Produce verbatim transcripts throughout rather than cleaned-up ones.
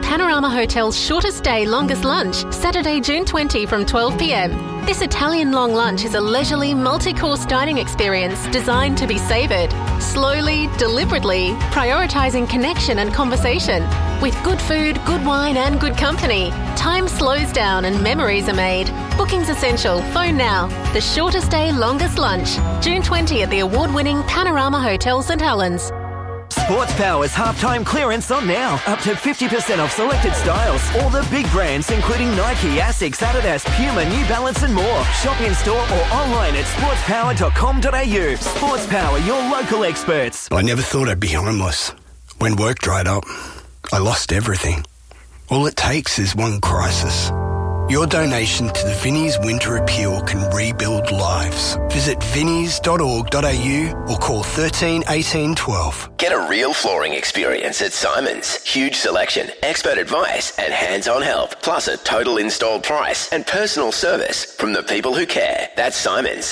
Panorama Hotel's shortest day, longest lunch, Saturday, June twentieth from twelve p m. This Italian long lunch is a leisurely, multi-course dining experience designed to be savoured slowly, deliberately, prioritising connection and conversation. With good food, good wine and good company, time slows down and memories are made. Booking's essential. Phone now. The shortest day, longest lunch, June twentieth at the award-winning Panorama Hotel St Helens. Sports Power's halftime clearance on now. Up to fifty percent off selected styles. All the big brands including Nike, Asics, Adidas, Puma, New Balance and more. Shop in store or online at sports power dot com dot a u. Sports Power, your local experts. I never thought I'd be homeless. When work dried up, I lost everything. All it takes is one crisis. Your donation to the Vinnie's Winter Appeal can rebuild lives. Visit vinnies dot org dot a u or call thirteen eighteen twelve. Get a real flooring experience at Simon's. Huge selection, expert advice and hands-on help. Plus a total installed price and personal service from the people who care. That's Simon's.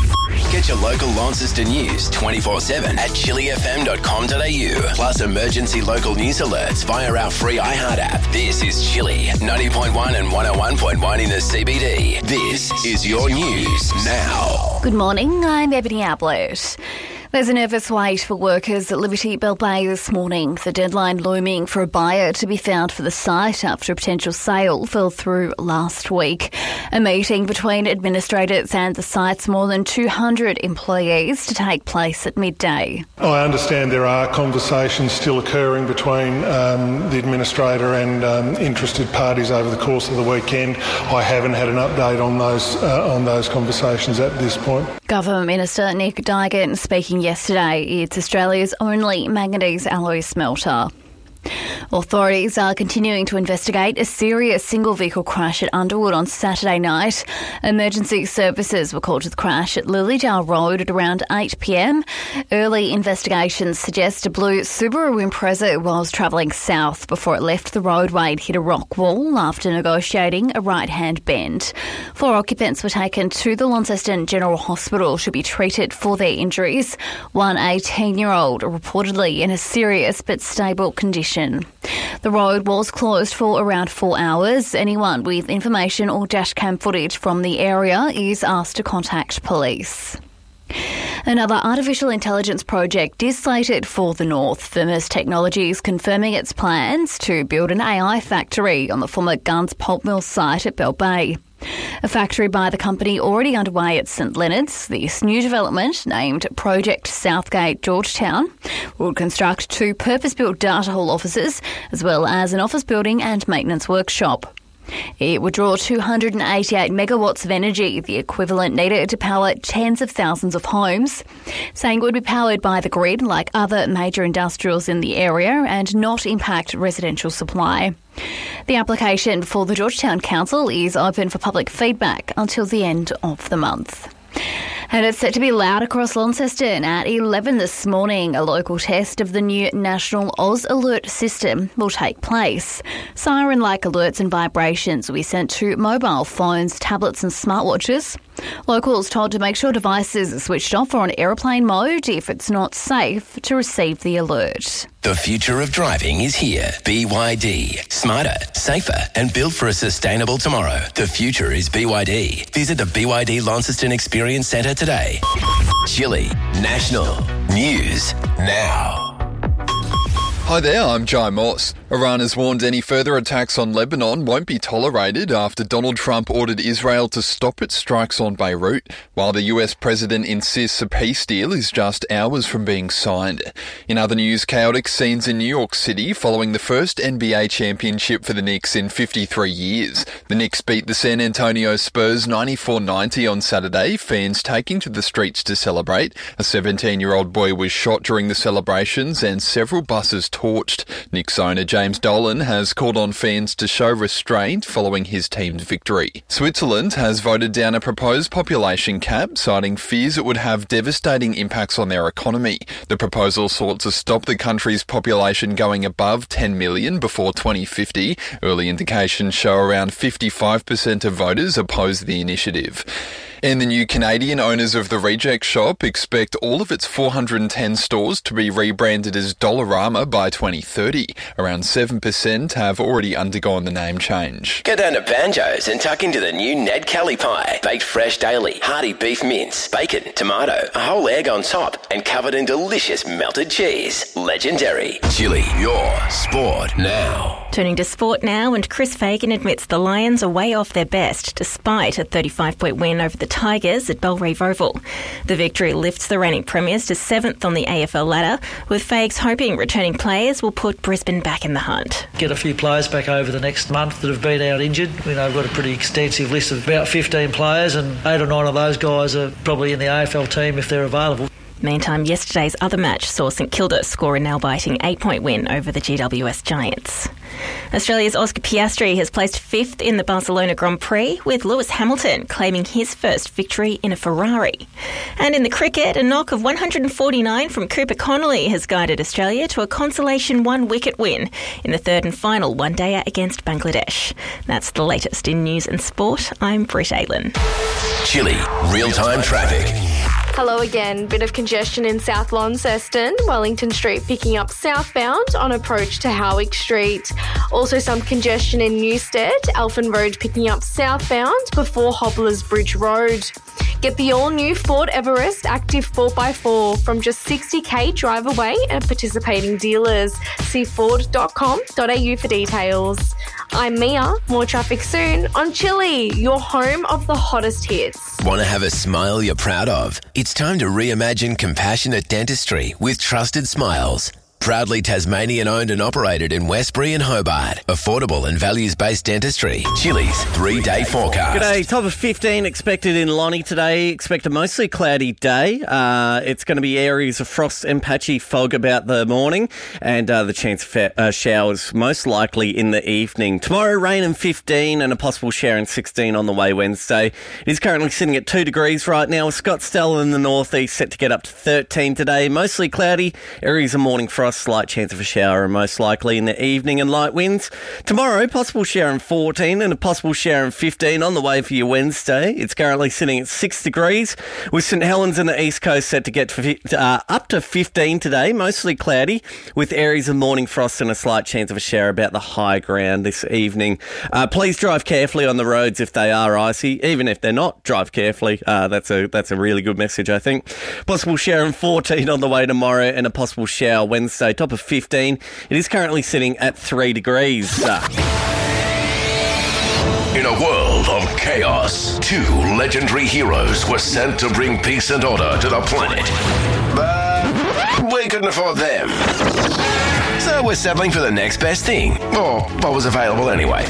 Get your local Launceston news twenty-four seven at chili f m dot com dot a u. Plus emergency local news alerts via our free iHeart app. This is Chili, ninety point one and one oh one point one in the C B D. This is your news now. Good morning, I'm Ebony Ablett. There's a nervous wait for workers at Liberty Bell Bay this morning. The deadline looming for a buyer to be found for the site after a potential sale fell through last week. A meeting between administrators and the site's more than two hundred employees to take place at midday. I understand there are conversations still occurring between um, the administrator and um, interested parties over the course of the weekend. I haven't had an update on those uh, on those conversations at this point. Government Minister Nick Duigan speaking yesterday. It's Australia's only manganese alloy smelter. Authorities are continuing to investigate a serious single-vehicle crash at Underwood on Saturday night. Emergency services were called to the crash at Lilydale Road at around eight p m. Early investigations suggest a blue Subaru Impreza was travelling south before it left the roadway and hit a rock wall after negotiating a right-hand bend. Four occupants were taken to the Launceston General Hospital to be treated for their injuries. One eighteen-year-old reportedly in a serious but stable condition. The road was closed for around four hours. Anyone with information or dashcam footage from the area is asked to contact police. Another artificial intelligence project is slated for the north. Firmus Technology is confirming its plans to build an A I factory on the former Guns pulp mill site at Bell Bay. A factory by the company already underway at St Leonard's. This new development, named Project Southgate Georgetown, will construct two purpose-built data hall offices as well as an office building and maintenance workshop. It would draw two hundred eighty-eight megawatts of energy, the equivalent needed to power tens of thousands of homes, saying it would be powered by the grid like other major industrials in the area and not impact residential supply. The application for the Georgetown Council is open for public feedback until the end of the month. And it's set to be loud across Launceston at eleven this morning. A local test of the new National Oz Alert system will take place. Siren-like alerts and vibrations will be sent to mobile phones, tablets and smartwatches. Locals told to make sure devices are switched off or on airplane mode if it's not safe to receive the alert. The future of driving is here. B Y D. Smarter, safer and built for a sustainable tomorrow. The future is B Y D. Visit the B Y D Launceston Experience Centre today. Chili National News Now. Hi there, I'm Jai Moss. Iran has warned any further attacks on Lebanon won't be tolerated after Donald Trump ordered Israel to stop its strikes on Beirut, while the U S president insists a peace deal is just hours from being signed. In other news, chaotic scenes in New York City following the first N B A championship for the Knicks in fifty-three years. The Knicks beat the San Antonio Spurs ninety-four ninety on Saturday, fans taking to the streets to celebrate. A seventeen-year-old boy was shot during the celebrations and several buses torched. Knicks owner James Dolan has called on fans to show restraint following his team's victory. Switzerland has voted down a proposed population cap, citing fears it would have devastating impacts on their economy. The proposal sought to stop the country's population going above ten million before twenty fifty. Early indications show around fifty-five percent of voters oppose the initiative. In the new Canadian, owners of the Reject Shop expect all of its four hundred ten stores to be rebranded as Dollarama by twenty thirty. Around seven percent have already undergone the name change. Go down to Banjo's and tuck into the new Ned Kelly pie. Baked fresh daily, hearty beef mince, bacon, tomato, a whole egg on top, and covered in delicious melted cheese. Legendary. Chili, your sport now. Turning to sport now, and Chris Fagan admits the Lions are way off their best despite a thirty-five point win over the Tigers at Belrive Oval. The victory lifts the reigning premiers to seventh on the A F L ladder, with Fags hoping returning players will put Brisbane back in the hunt. Get a few players back over the next month that have been out injured. We know we've got a pretty extensive list of about fifteen players, and eight or nine of those guys are probably in the A F L team if they're available. Meantime, yesterday's other match saw St Kilda score a nail-biting eight-point win over the G W S Giants. Australia's Oscar Piastri has placed fifth in the Barcelona Grand Prix, with Lewis Hamilton claiming his first victory in a Ferrari. And in the cricket, a knock of one hundred forty-nine from Cooper Connolly has guided Australia to a consolation one-wicket win in the third and final one-dayer against Bangladesh. That's the latest in news and sport. I'm Britt Aylan. Chili, real-time traffic. Hello again. Bit of congestion in South Launceston, Wellington Street picking up southbound on approach to Howick Street. Also some congestion in Newstead, Elfin Road picking up southbound before Hobblers Bridge Road. Get the all-new Ford Everest Active four by four from just sixty k drive away at participating dealers. See ford dot com dot a u for details. I'm Mia. More traffic soon on Chili, your home of the hottest hits. Want to have a smile you're proud of? It's time to reimagine compassionate dentistry with Trusted Smiles. Proudly Tasmanian-owned and operated in Westbury and Hobart. Affordable and values-based dentistry. Chili's three-day forecast. G'day. Top of fifteen expected in Lonnie today. Expect a mostly cloudy day. Uh, it's going to be areas of frost and patchy fog about the morning, and uh, the chance of fa- uh, showers most likely in the evening. Tomorrow, rain and fifteen, and a possible shower in sixteen on the way Wednesday. It is currently sitting at two degrees right now. Scottsdale in the northeast set to get up to thirteen today. Mostly cloudy. Areas of morning frost. Slight chance of a shower and most likely in the evening, and light winds. Tomorrow, possible shower in fourteen and a possible shower in fifteen on the way for your Wednesday. It's currently sitting at six degrees, with St Helens and the east coast set to get to, uh, up to fifteen today, mostly cloudy, with areas of morning frost and a slight chance of a shower about the high ground this evening. Uh, please drive carefully on the roads if they are icy. Even if they're not, drive carefully. Uh, that's a that's a really good message, I think. Possible shower in fourteen on the way tomorrow, and a possible shower Wednesday. Top of fifteen. It is currently sitting at three degrees. Uh. In a world of chaos, two legendary heroes were sent to bring peace and order to the planet. But we couldn't afford them. So we're settling for the next best thing, or what was available anyway.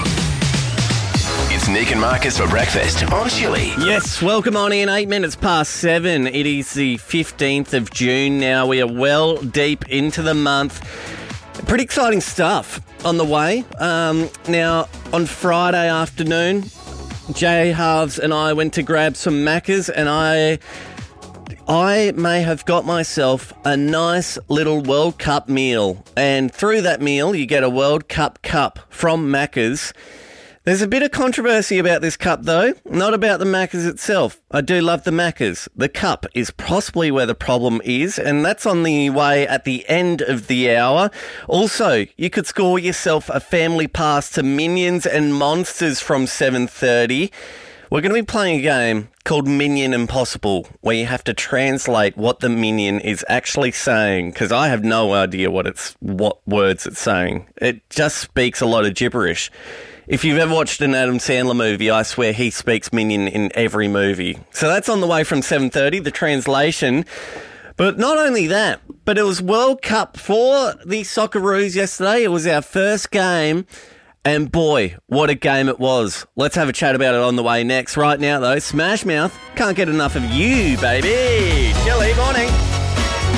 It's Nick and Marcus for breakfast on Chili. Yes, welcome on in. Eight minutes past seven. It is the fifteenth of June now. We are well deep into the month. Pretty exciting stuff on the way. Um, now, on Friday afternoon, Jay Halves and I went to grab some Maccas, and I... I may have got myself a nice little World Cup meal. And through that meal, you get a World Cup cup from Maccas. There's a bit of controversy about this cup, though, not about the Maccas itself. I do love the Maccas. The cup is possibly where the problem is, and that's on the way at the end of the hour. Also, you could score yourself a family pass to Minions and Monsters from seven thirty. We're going to be playing a game called Minion Impossible, where you have to translate what the minion is actually saying, because I have no idea what it's what words it's saying. It just speaks a lot of gibberish. If you've ever watched an Adam Sandler movie, I swear he speaks Minion in every movie. So that's on the way from seven thirty, the translation. But not only that, but it was World Cup for the Socceroos yesterday. It was our first game. And boy, what a game it was. Let's have a chat about it on the way next. Right now, though, Smash Mouth, can't get enough of you, baby. Chili, morning.